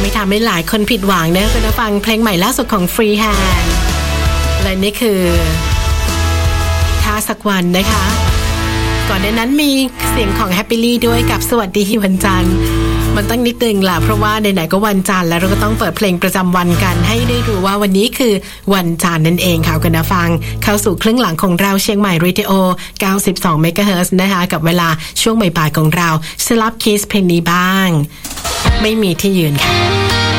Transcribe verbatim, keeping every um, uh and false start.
ไม่ทำให้หลายคนผิดหวังนะคุณผู้ฟังเพลงใหม่ล่าสุดของ Free Hand และนี่คือถ้าสักวันนะคะก่อนในนั้นมีเสียงของ Happy Lee ด้วยกับสวัสดีวันจันทร์มันต้องนิดนึงล่ะเพราะว่าไหนๆก็วันจันทร์แล้วเราก็ต้องเปิดเพลงประจำวันกันให้ได้รู้ว่าวันนี้คือวันจันทร์นั่นเองค่ะคุณผู้ฟังเข้าสู่ครึ่งหลังของเราเชียงใหม่เรดิโอเก้าสิบสองเมกะเฮิรตซ์นะคะกับเวลาช่วงบ่ายๆของเราสลับคิสเพลงนี้บ้างไม่มีที่ยืนค่ะ